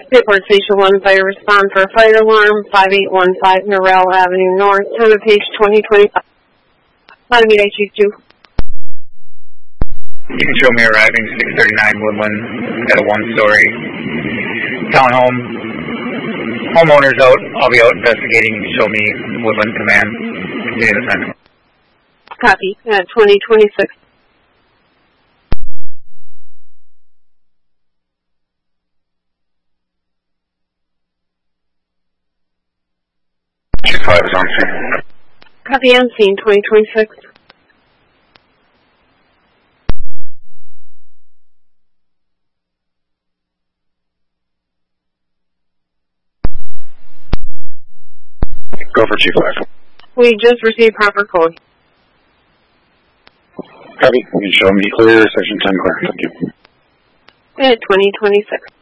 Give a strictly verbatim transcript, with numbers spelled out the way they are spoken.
Report Station one, fire respond for a fire alarm, five eight one five Norrell Avenue North, time of page twenty twenty-five. How to meet I Chief two. You can show me arriving six thirty-nine Woodland at a one-story townhome. Homeowner's out. I'll be out investigating. Show me Woodland Command. Continue the time. Copy. At twenty twenty-six. five is on scene. Copy on scene, twenty twenty-six. Go for Chief five. We just received proper code. Copy. You can show me clear, section ten clear. Thank you. At twenty twenty-six.